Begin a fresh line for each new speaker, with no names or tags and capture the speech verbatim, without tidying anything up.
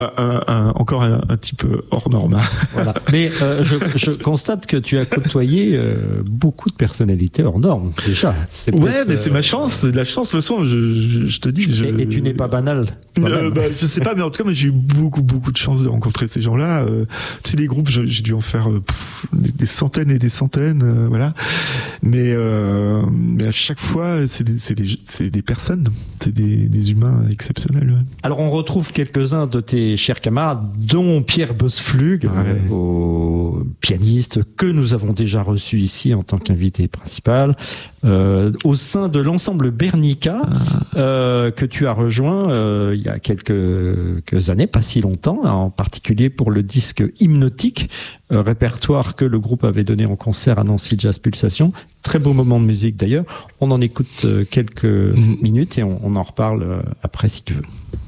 Un, un, encore un, un type hors norme.
Voilà. Mais euh, je, je constate que tu as côtoyé euh, beaucoup de personnalités hors normes déjà.
C'est ouais, mais euh, c'est ma chance, c'est de la chance. De toute façon, je, je, je te dis.
Et,
je...
et tu n'es pas banal.
Euh, bah, je sais pas, mais en tout cas, j'ai eu beaucoup, beaucoup de chance de rencontrer ces gens-là. Euh, tu sais, des groupes, j'ai dû en faire pff, des, des centaines et des centaines, euh, voilà. Mais, euh, mais à chaque fois, c'est des, c'est des, c'est des personnes, c'est des, des humains exceptionnels. Ouais.
Alors, on retrouve quelques-uns de tes chers camarades, dont Pierre Boesflug, ouais. euh, au pianiste que nous avons déjà reçu ici en tant qu'invité principal, euh, au sein de l'ensemble Bernica ah. euh, que tu as rejoint euh, il y a quelques, quelques années, pas si longtemps, en particulier pour le disque Hypnotique, euh, répertoire que le groupe avait donné en concert à Nancy Jazz Pulsation. Très beau moment de musique d'ailleurs. On en écoute quelques mmh. minutes et on, on en reparle après si tu veux.